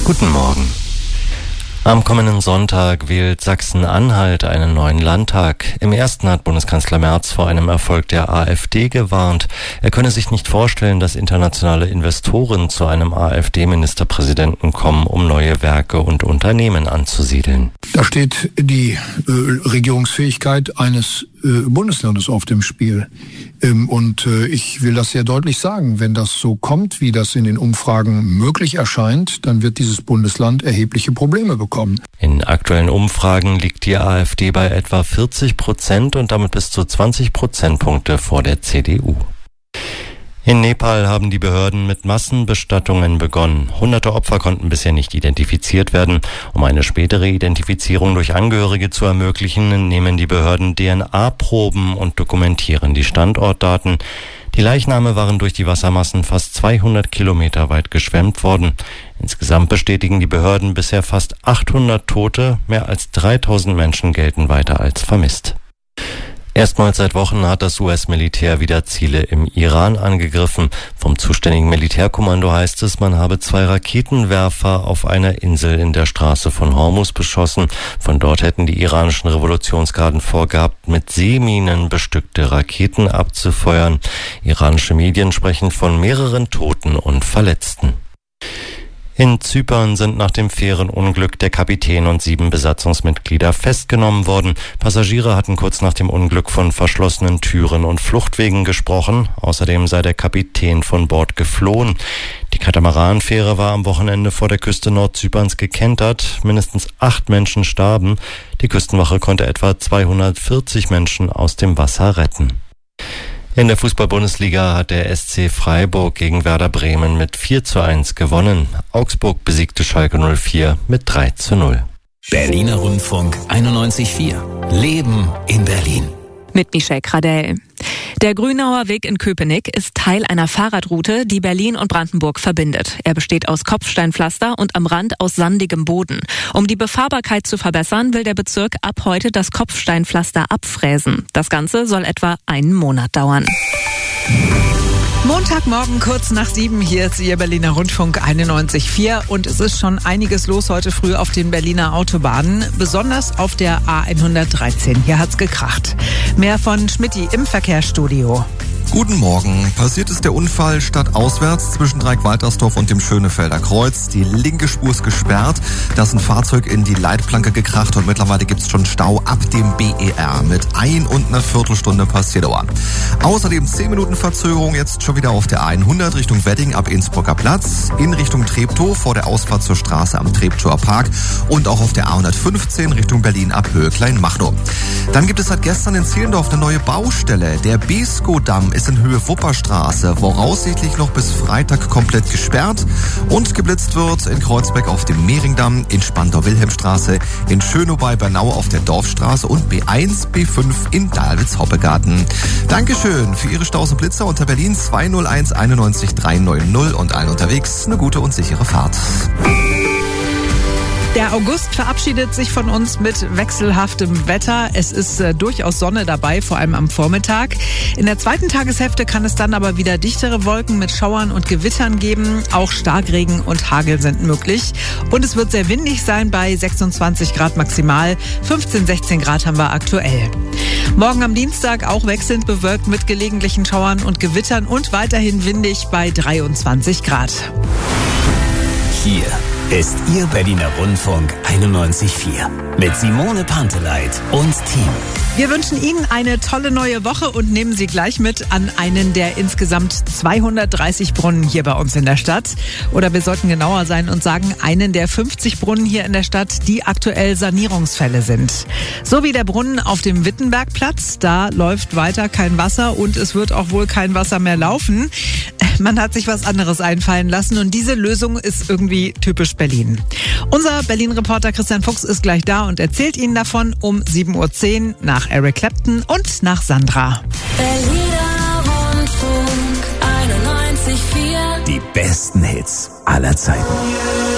Guten Morgen. Am kommenden Sonntag wählt Sachsen-Anhalt einen neuen Landtag. Im ersten hat Bundeskanzler Merz vor einem Erfolg der AfD gewarnt. Er könne sich nicht vorstellen, dass internationale Investoren zu einem AfD-Ministerpräsidenten kommen, um neue Werke und Unternehmen anzusiedeln. Da steht die Regierungsfähigkeit eines Bundeslandes auf dem Spiel. Und ich will das sehr deutlich sagen. Wenn das so kommt, wie das in den Umfragen möglich erscheint, dann wird dieses Bundesland erhebliche Probleme bekommen. In aktuellen Umfragen liegt die AfD bei etwa 40% und damit bis zu 20 Prozentpunkte vor der CDU. In Nepal haben die Behörden mit Massenbestattungen begonnen. Hunderte Opfer konnten bisher nicht identifiziert werden. Um eine spätere Identifizierung durch Angehörige zu ermöglichen, nehmen die Behörden DNA-Proben und dokumentieren die Standortdaten. Die Leichname waren durch die Wassermassen fast 200 Kilometer weit geschwemmt worden. Insgesamt bestätigen die Behörden bisher fast 800 Tote. Mehr als 3000 Menschen gelten weiter als vermisst. Erstmals seit Wochen hat das US-Militär wieder Ziele im Iran angegriffen. Vom zuständigen Militärkommando heißt es, man habe 2 Raketenwerfer auf einer Insel in der Straße von Hormuz beschossen. Von dort hätten die iranischen Revolutionsgarden vorgehabt, mit Seeminen bestückte Raketen abzufeuern. Iranische Medien sprechen von mehreren Toten und Verletzten. In Zypern sind nach dem Fährenunglück der Kapitän und 7 Besatzungsmitglieder festgenommen worden. Passagiere hatten kurz nach dem Unglück von verschlossenen Türen und Fluchtwegen gesprochen. Außerdem sei der Kapitän von Bord geflohen. Die Katamaranfähre war am Wochenende vor der Küste Nordzyperns gekentert. Mindestens 8 Menschen starben. Die Küstenwache konnte etwa 240 Menschen aus dem Wasser retten. In der Fußball-Bundesliga hat der SC Freiburg gegen Werder Bremen mit 4:1 gewonnen. Augsburg besiegte Schalke 04 mit 3:0. Berliner Rundfunk 91.4. Leben in Berlin. Mit Michelle Kradell. Der Grünauer Weg in Köpenick ist Teil einer Fahrradroute, die Berlin und Brandenburg verbindet. Er besteht aus Kopfsteinpflaster und am Rand aus sandigem Boden. Um die Befahrbarkeit zu verbessern, will der Bezirk ab heute das Kopfsteinpflaster abfräsen. Das Ganze soll etwa einen Monat dauern. Montagmorgen kurz nach 7, hier ist Ihr Berliner Rundfunk 91.4 und es ist schon einiges los heute früh auf den Berliner Autobahnen, besonders auf der A113. Hier hat's gekracht. Mehr von Schmidti im Verkehrsstudio. Guten Morgen. Passiert ist der Unfall stadtauswärts zwischen Dreieck-Waltersdorf und dem Schönefelder Kreuz. Die linke Spur ist gesperrt. Da ist ein Fahrzeug in die Leitplanke gekracht und mittlerweile gibt's schon Stau ab dem BER. Mit 1 und einer Viertelstunde passiert dauern. Außerdem 10 Minuten Verzögerung jetzt schon wieder auf der A100 Richtung Wedding ab Innsbrucker Platz, in Richtung Treptow vor der Ausfahrt zur Straße am Treptower Park und auch auf der A115 Richtung Berlin ab Höhe Kleinmachnow. Dann gibt es seit gestern in Zehlendorf eine neue Baustelle. Der Beeskow-Damm ist in Höhe Wupperstraße voraussichtlich noch bis Freitag komplett gesperrt und geblitzt wird in Kreuzberg auf dem Mehringdamm, in Spandau-Wilhelmstraße, in Schönow bei Bernau auf der Dorfstraße und B1, B5 in Dahlwitz-Hoppegarten. Dankeschön für Ihre Staus und Blitzer unter Berlin 201 91 390 und allen unterwegs eine gute und sichere Fahrt. Der August verabschiedet sich von uns mit wechselhaftem Wetter. Es ist durchaus Sonne dabei, vor allem am Vormittag. In der zweiten Tageshälfte kann es dann aber wieder dichtere Wolken mit Schauern und Gewittern geben. Auch Starkregen und Hagel sind möglich. Und es wird sehr windig sein bei 26 Grad maximal. 15, 16 Grad haben wir aktuell. Morgen am Dienstag auch wechselnd bewölkt mit gelegentlichen Schauern und Gewittern und weiterhin windig bei 23 Grad. Hier ist Ihr Berliner Rundfunk 91.4 mit Simone Panteleit und Team. Wir wünschen Ihnen eine tolle neue Woche und nehmen Sie gleich mit an einen der insgesamt 230 Brunnen hier bei uns in der Stadt. Oder wir sollten genauer sein und sagen, einen der 50 Brunnen hier in der Stadt, die aktuell Sanierungsfälle sind. So wie der Brunnen auf dem Wittenbergplatz, da läuft weiter kein Wasser und es wird auch wohl kein Wasser mehr laufen. Man hat sich was anderes einfallen lassen und diese Lösung ist irgendwie typisch Berlin. Unser Berlin-Reporter Christian Fuchs ist gleich da und erzählt Ihnen davon um 7:10 Uhr nach Eric Clapton und nach Sandra. Berliner Rundfunk 91.4. Die besten Hits aller Zeiten.